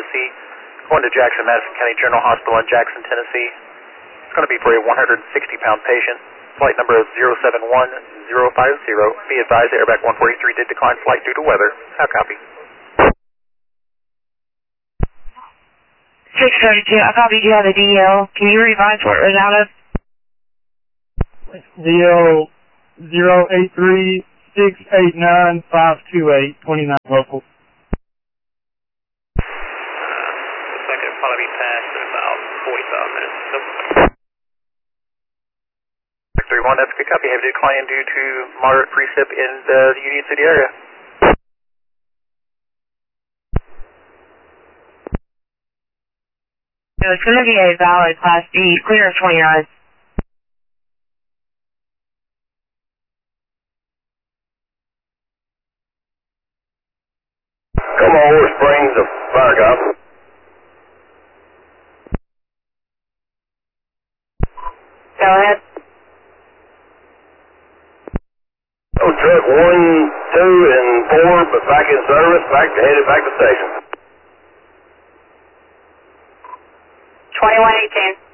Tennessee, going to Jackson Madison County General Hospital in Jackson, Tennessee. It's going to be for a 160-pound patient. Flight number is 071050. Be advised, Airback 143 did decline flight due to weather. How copy? 632, I copied you have a DL. Can you revise what it was out of? DL 083689528, 29 local. Second probably be passed in about 45 minutes. 31, that's a good copy. Have decline due to moderate precip in the Union City area. So it's going to be a valid Class B, clear of 29. Come on, War Springs, the fire cop. Go ahead. Oh, truck 1, 2, and 4, but back in service, headed back to station. 2118.